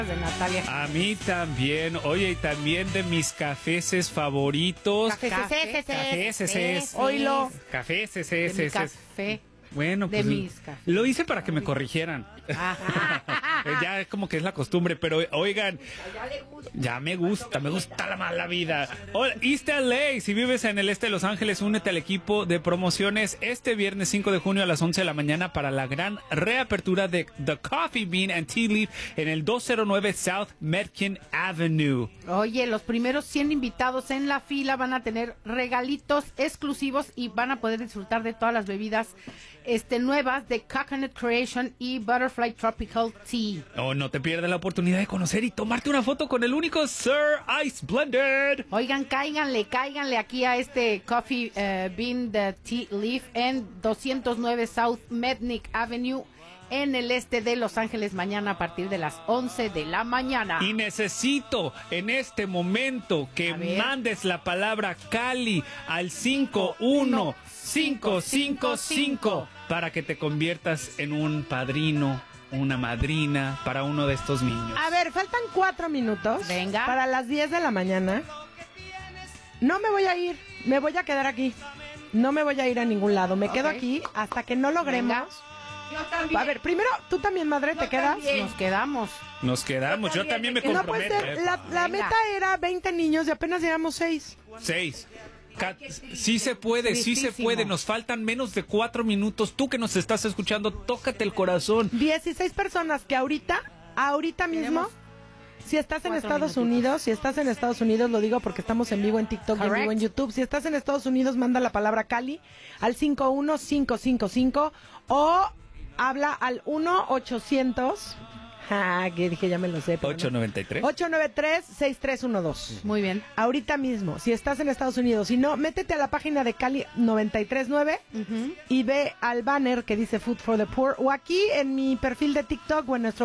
de Natalia. A mí también. Oye, y también de mis cafeses favoritos. Cafés. Oilo. De Cafés. mi café. Bueno, De pues mis cafés. lo hice para que me corrigieran. Ya como que es la costumbre, pero oigan, ya me gusta la mala vida. Hola, East LA, si vives en el este de Los Ángeles, únete al equipo de promociones este viernes 5 de junio a las 11 de la mañana para la gran reapertura de The Coffee Bean and Tea Leaf en el 209 South Metkin Avenue. Oye, los primeros 100 invitados en la fila van a tener regalitos exclusivos y van a poder disfrutar de todas las bebidas nuevas de Coconut Creation y Butterfly Tropical Tea. Oh, no te pierdas la oportunidad de conocer y tomarte una foto con el único Sir Ice Blended. Oigan, cáiganle aquí a este Coffee Bean de Tea Leaf en 209 South Metnick Avenue en el este de Los Ángeles mañana a partir de las 11 de la mañana. Y necesito en este momento que mandes la palabra Cali al 51555 para que te conviertas en un padrino, una madrina para uno de estos niños. A ver, faltan 4 minutos. Venga. Para las 10 de la mañana. No me voy a ir, me voy a quedar aquí. No me voy a ir a ningún lado. Me quedo aquí hasta que no logremos. Venga. Yo también. A ver, primero, tú también, madre, ¿te quedas? Nos quedamos. Yo también me No puede comprometo. ser, la meta era 20 niños y apenas llegamos 6. 6. Sí se puede, nos faltan menos de 4 minutos. Tú que nos estás escuchando, tócate el corazón. 16 personas que ahorita mismo, si estás en Estados Unidos, lo digo porque estamos en vivo en TikTok y en vivo en YouTube. Si estás en Estados Unidos, manda la palabra Cali al 51555 o habla al 1-800. Que dije, ya me lo sé. 893. 893-6312. Muy bien. Ahorita mismo, si estás en Estados Unidos, si no, métete a la página de Cali 939 y ve al banner que dice Food for the Poor o aquí en mi perfil de TikTok o en nuestro